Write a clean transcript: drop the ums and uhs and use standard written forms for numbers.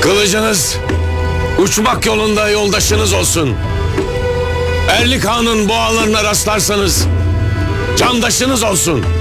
Kılıcınız uçmak yolunda yoldaşınız olsun. Erlik Han'ın boğalarına rastlarsanız candaşınız olsun.